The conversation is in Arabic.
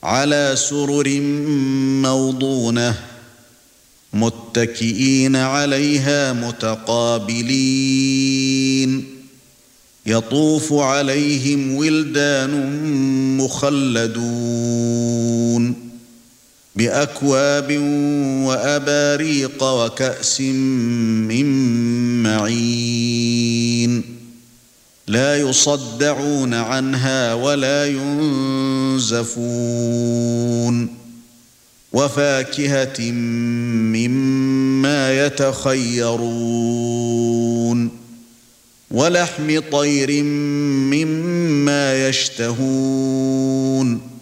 على سرر موضونة متكئين عليها متقابلين يطوف عليهم ولدان مخلدون بأكواب وأباريق وكأس من معين لا يصدعون عنها ولا ينزفون وفاكهة مما يتخيرون ولحم طير مما يشتهون